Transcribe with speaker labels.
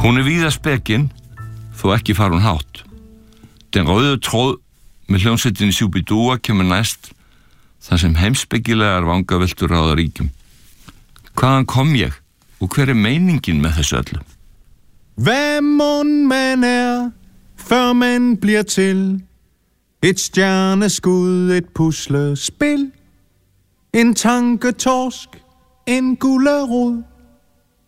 Speaker 1: Hún víða spekin, þó ekki far hún hátt. Den røde tråd með hljómsveitinni Shubidua kemur næst, þar sem heimspekilegar vangaveltur ráða ríkjum. Hvaðan kom ég og hver meiningin med þessu öllu?
Speaker 2: Hvad mon man før man bliver til? Et stjerneskud, et puslespil, en tanketorsk, en gulerod.